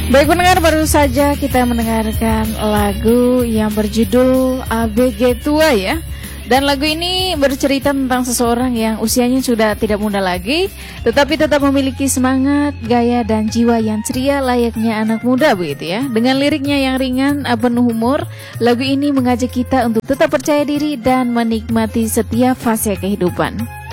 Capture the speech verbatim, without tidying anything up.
Baik pendengar, baru saja kita mendengarkan lagu yang berjudul A B G Tua ya. Dan lagu ini bercerita tentang seseorang yang usianya sudah tidak muda lagi, tetapi tetap memiliki semangat, gaya, dan jiwa yang ceria layaknya anak muda begitu ya. Dengan liriknya yang ringan, penuh humor, lagu ini mengajak kita untuk tetap percaya diri dan menikmati setiap fase kehidupan.